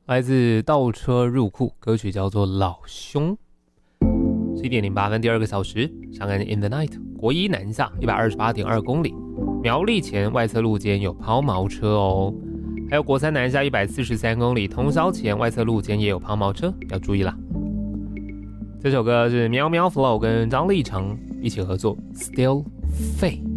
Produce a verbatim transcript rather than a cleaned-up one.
来自倒车入库，歌曲叫做《老兄》。十一点零八分，第二个小时，上岸 In the Night， 国一南下一百二十八点二公里，苗栗前外侧路肩有抛锚车哦。还有国三南下一百四十三公里，通霄前外侧路肩也有抛锚车，要注意啦。这首歌是喵喵 Flow 跟张立成一起合作 Still Fake。